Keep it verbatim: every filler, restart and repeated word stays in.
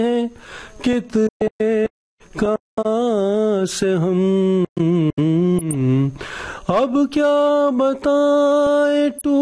हैं कितने कहाँ से हम, अब क्या बताएं टूटे